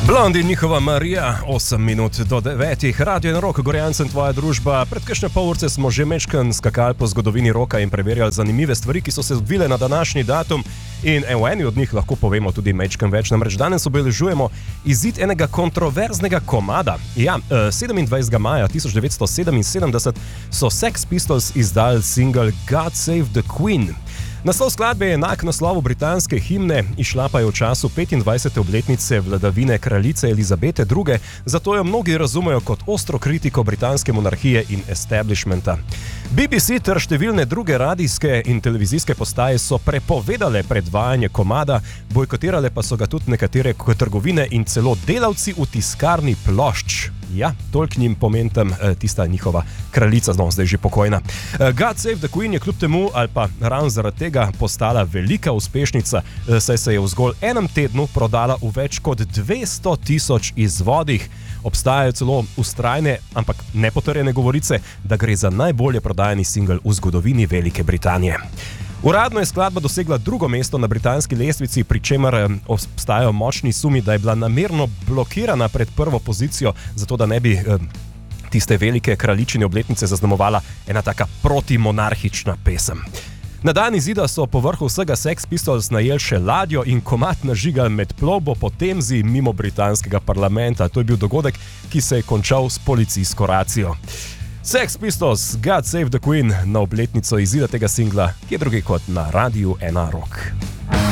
Blond in njihova Marija, 8 minut do 9. Radio in Rock, Gorjancem tvoja družba. Pred kakšne pol urce smo že mečkan skakali po zgodovini roka in preverjali zanimive stvari, ki so se odvile na današnji datum. In v eni od njih lahko povemo tudi mečkan več. Namreč danes obeležujemo izid enega kontroverznega komada. Ja, 27. maja 1977 so Sex Pistols izdali single God Save the Queen. Naslov skladbe je enak naslovu britanske himne, izšla pa je v času 25. obletnice vladavine kraljice Elizabete II., zato jo mnogi razumejo kot ostro kritiko britanske monarhije in establishmenta. BBC ter številne druge radijske in televizijske postaje so prepovedale predvajanje komada, bojkotirale pa so ga tudi nekatere trgovine in celo delavci v tiskarni plošč. Ja, toliko njim pomentem tista njihova kraljica, zdaj že pokojna. God Save the Queen je kljub temu, ali pa ravno zaradi tega, postala velika uspešnica, saj se je v zgolj enem tednu prodala v več kot 200,000 izvodih. Obstajajo celo vztrajne, ampak nepotrjene govorice, da gre za najbolje prodajani singel v zgodovini Velike Britanije. Uradno je skladba dosegla drugo mesto na britanski lestvici, pri čemer obstajajo močni sumi, da je bila namerno blokirana pred prvo pozicijo, zato da ne bi tiste velike kraljičine obletnice zaznamovala ena taka protimonarhična pesem. Na dan izida so po vrhu vsega Sex Pistols najeli še ladjo in komad nažigali med plovbo po Temzi mimo britanskega parlamenta. To je bil dogodek, ki se je končal s policijsko racijo. Sex Pistols, God Save the Queen, na obletnico izida tega singla, ki je drugi kot na Radiu 1 Rock.